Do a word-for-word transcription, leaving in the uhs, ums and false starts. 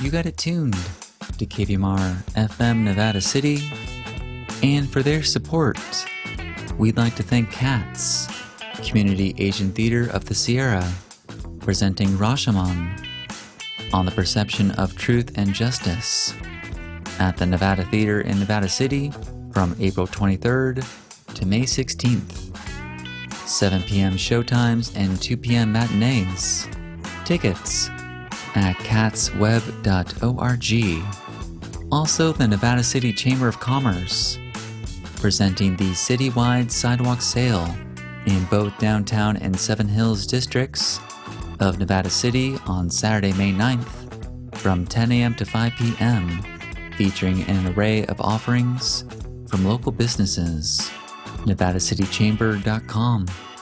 you got it tuned to K V M R F M Nevada City. And for their support, we'd like to thank CATS, Community Asian Theater of the Sierra, presenting Rashomon on the perception of truth and justice at the Nevada Theater in Nevada City from April twenty-third to May sixteenth. seven p.m. showtimes and two p.m. matinees. Tickets at cats web dot org. Also, the Nevada City Chamber of Commerce, presenting the citywide sidewalk sale in both downtown and Seven Hills districts of Nevada City on Saturday, May ninth from ten a.m. to five p.m., featuring an array of offerings from local businesses. nevada city chamber dot com